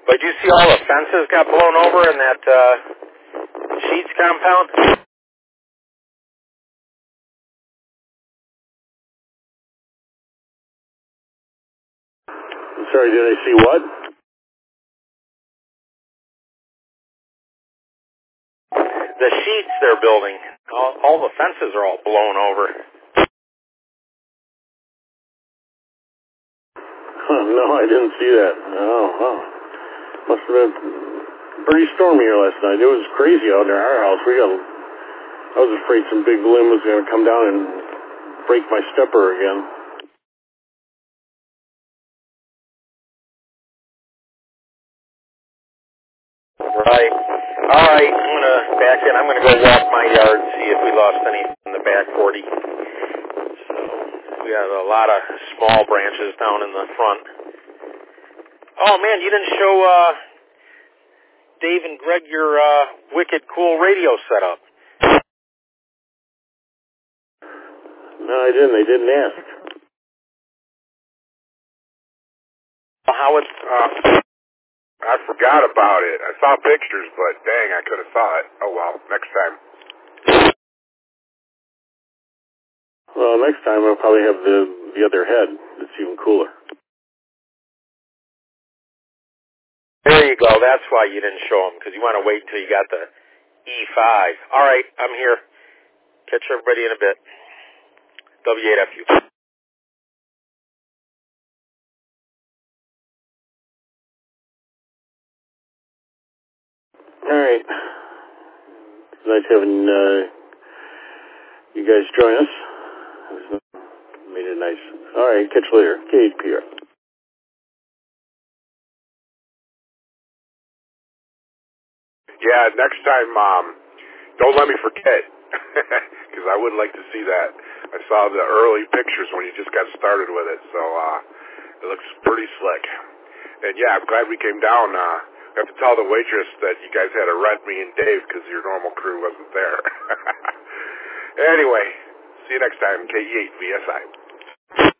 But you see all the fences got blown over in that Sheets compound? I'm sorry, did I see what? The Sheets they're building. All the fences are all blown over. No, I didn't see that. Oh, wow. Must have been pretty stormy here last night. It was crazy out there at our house. I was afraid some big limb was going to come down and break my stepper again. Right. All right, I'm going to back in. I'm going to go walk my yard, see if we lost anything in the back 40. So we got a lot of small branches down in the front. Oh, man, you didn't show Dave and Greg your wicked cool radio setup. No, I didn't. They didn't ask. How it's... I forgot about it. I saw pictures, but dang, I could have saw it. Oh, well, next time. Well, next time I'll probably have the other head that's even cooler. There you go. That's why you didn't show them, because you want to wait until you got the E5. All right, I'm here. Catch everybody in a bit. W8FU. All right. It's nice having you guys join us. Made it nice. All right, catch you later. KPR. Yeah, next time, don't let me forget, because I would like to see that. I saw the early pictures when you just got started with it, so it looks pretty slick. And yeah, I'm glad we came down. I have to tell the waitress that you guys had to rent me and Dave because your normal crew wasn't there. Anyway, see you next time, KE8 VSI.